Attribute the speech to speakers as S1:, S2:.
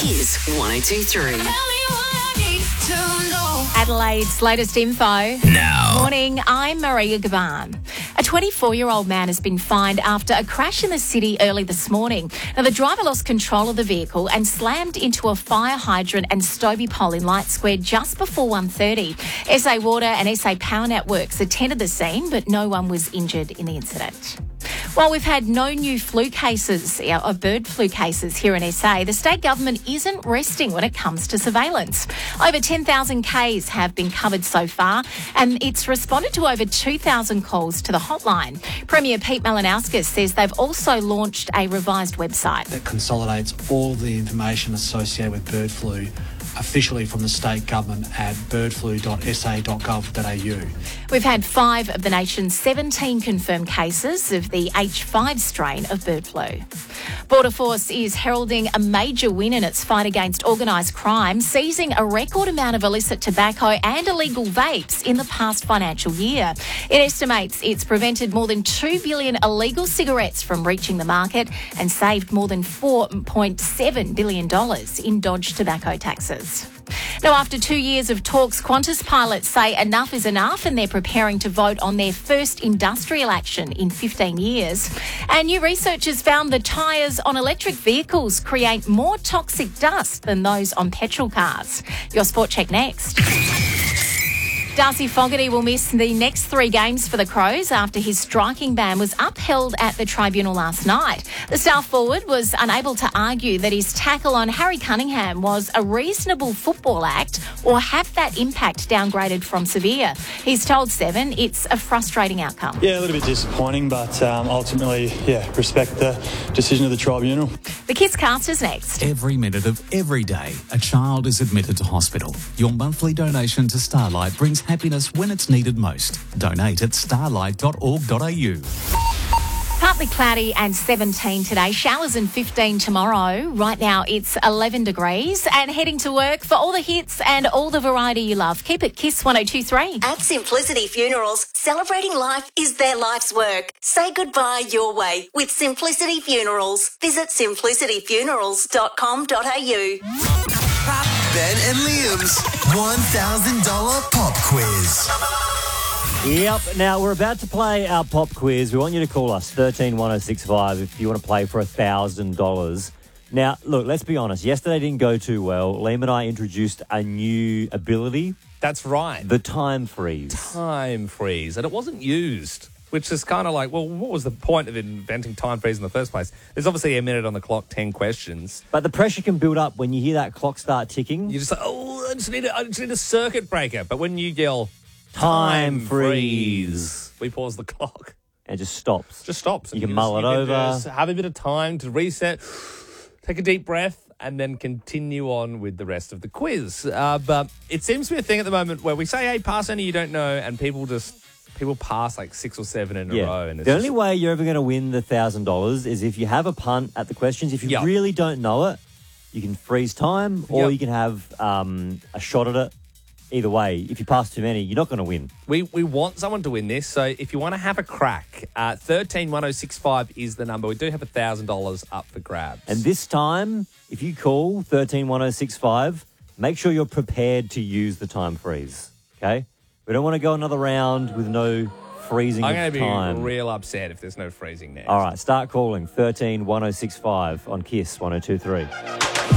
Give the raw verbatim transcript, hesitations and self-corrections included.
S1: Kiss one oh two three.
S2: Adelaide's latest info.
S3: Now.
S2: Morning, I'm Maria Gaban. A twenty-four-year-old man has been fined after a crash in the city early this morning. Now, the driver lost control of the vehicle and slammed into a fire hydrant and Stobie pole in Light Square just before one thirty. S A Water and S A Power Networks attended the scene, but no one was injured in the incident. While we've had no new flu cases, or bird flu cases here in S A, the state government isn't resting when it comes to surveillance. Over ten thousand Ks have been covered so far, and it's responded to over two thousand calls to the hotline. Premier Pete Malinauskas says they've also launched a revised website
S4: that consolidates all the information associated with bird flu officially from the state government at bird flu dot s a dot gov dot a u.
S2: We've had five of the nation's seventeen confirmed cases of the H five strain of bird flu. Border Force is heralding a major win in its fight against organised crime, seizing a record amount of illicit tobacco and illegal vapes in the past financial year. It estimates it's prevented more than two billion illegal cigarettes from reaching the market and saved more than four point seven billion dollars in dodged tobacco taxes. Now, after two years of talks, Qantas pilots say enough is enough and they're preparing to vote on their first industrial action in fifteen years. And new research has found the tyres on electric vehicles create more toxic dust than those on petrol cars. Your Sport Check next. Darcy Fogarty will miss the next three games for the Crows after his striking ban was upheld at the tribunal last night. The star forward was unable to argue that his tackle on Harry Cunningham was a reasonable football act or have that impact downgraded from severe. He's told Seven it's a frustrating outcome.
S5: Yeah, a little bit disappointing, but um, ultimately, yeah, respect the decision of the tribunal.
S2: The Kiss Cast is next.
S3: Every minute of every day, a child is admitted to hospital. Your monthly donation to Starlight brings happiness when it's needed most. Donate at starlight dot org dot a u.
S2: Partly cloudy and seventeen today. Showers and fifteen tomorrow. Right now it's eleven degrees and heading to work for all the hits and all the variety you love. Keep it Kiss one oh two three.
S1: At Simplicity Funerals, celebrating life is their life's work. Say goodbye your way with Simplicity Funerals. Visit simplicity funerals dot com dot a u.
S6: Ben and Liam's one thousand dollars pop quiz.
S7: Yep. Now, we're about to play our pop quiz. We want you to call us, thirteen one oh six five, if you want to play for one thousand dollars. Now, look, let's be honest. Yesterday didn't go too well. Liam and I introduced a new ability.
S8: That's right.
S7: The time freeze.
S8: Time freeze. And it wasn't used, which is kind of like, well, what was the point of inventing time freeze in the first place? There's obviously a minute on the clock, ten questions.
S7: But the pressure can build up when you hear that clock start ticking.
S8: You're just like, oh, I just need a, I just need a circuit breaker. But when you yell,
S7: time,
S8: time
S7: freeze.
S8: freeze, we pause the clock.
S7: And it just stops.
S8: Just stops.
S7: You
S8: and
S7: can
S8: just-
S7: mull it
S8: you can
S7: over.
S8: just have a bit of time to reset, take a deep breath, and then continue on with the rest of the quiz. Uh, but it seems to be a thing at the moment where we say, hey, pass any you don't know, and people just... People pass like six or seven in a
S7: Yeah.
S8: row. And it's
S7: The
S8: just,
S7: only way you're ever going to win the one thousand dollars is if you have a punt at the questions. If you
S8: Yep.
S7: really don't know it, you can freeze time or
S8: Yep.
S7: you can have um, a shot at it. Either way, if you pass too many, you're not going to win.
S8: we, we want someone to win this. So if you want to have a crack, uh, thirteen one oh six five is the number. We do have one thousand dollars up for grabs.
S7: And this time, if you call thirteen one oh six five, make sure you're prepared to use the time freeze, okay? We don't want to go another round with no freezing
S8: I'm
S7: of
S8: going to be
S7: time.
S8: real upset if there's no freezing next.
S7: All right, start calling thirteen one oh six five on Kiss one oh two three.